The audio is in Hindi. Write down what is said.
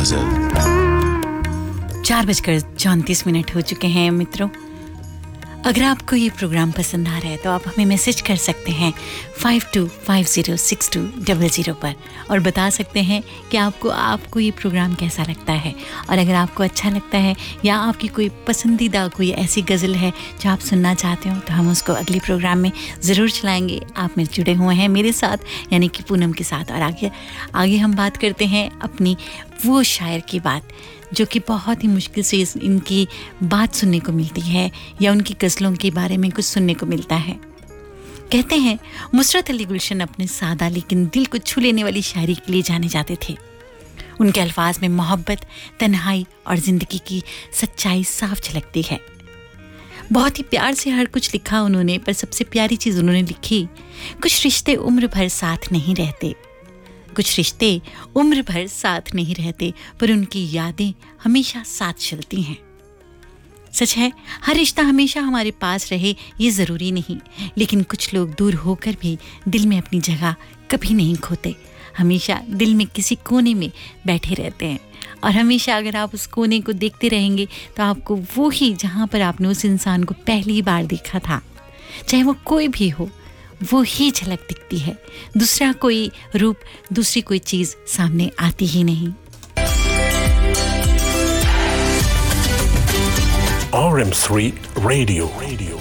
4:34 हो चुके हैं मित्रों। अगर आपको ये प्रोग्राम पसंद आ रहा है तो आप हमें मैसेज कर सकते हैं 52506200 पर और बता सकते हैं कि आपको ये प्रोग्राम कैसा लगता है। और अगर आपको अच्छा लगता है या आपकी कोई पसंदीदा कोई ऐसी गज़ल है जो आप सुनना चाहते हो तो हम उसको अगले प्रोग्राम में ज़रूर चलाएंगे। आप मेरे जुड़े हुए हैं मेरे साथ यानी कि पूनम के साथ। और आगे हम बात करते हैं अपनी वो शायर की बात जो कि बहुत ही मुश्किल से इनकी बात सुनने को मिलती है या उनकी गज़लों के बारे में कुछ सुनने को मिलता है। कहते हैं नुसरत अली गुलशन अपने सादा लेकिन दिल को छू लेने वाली शायरी के लिए जाने जाते थे। उनके अल्फाज में मोहब्बत, तन्हाई और ज़िंदगी की सच्चाई साफ झलकती है। बहुत ही प्यार से हर कुछ लिखा उन्होंने, पर सबसे प्यारी चीज़ उन्होंने लिखी, कुछ रिश्ते उम्र भर साथ नहीं रहते, कुछ रिश्ते उम्र भर साथ नहीं रहते, पर उनकी यादें हमेशा साथ चलती हैं। सच है, हर रिश्ता हमेशा हमारे पास रहे ये ज़रूरी नहीं, लेकिन कुछ लोग दूर होकर भी दिल में अपनी जगह कभी नहीं खोते, हमेशा दिल में किसी कोने में बैठे रहते हैं। और हमेशा अगर आप उस कोने को देखते रहेंगे तो आपको वो ही जहाँ पर आपने उस इंसान को पहली बार देखा था, चाहे वो कोई भी हो, वो ही झलक दिखती है। दूसरा कोई रूप, दूसरी कोई चीज़ सामने आती ही नहीं। RM3 Radio.